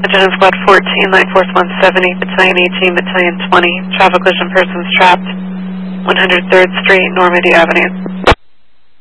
Agenda Squad 14, Line Force 170, Battalion 18, Battalion 20, traffic collision persons trapped, 103rd Street, Normandy Avenue.